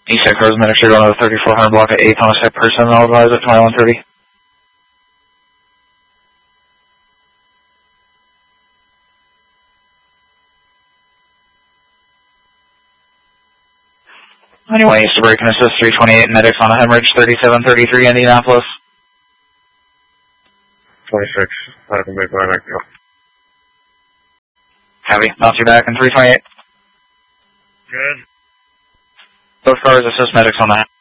Eastside cars, medics are going to the 3400 block at 8th homicide person, I'll advise at 2130. Anyway, used to break and assist 328 medics on a hemorrhage 3733 Indianapolis. 26, I can make my neck go. Heavy, bounce you back in 328. Good. Both cars assist medics on that.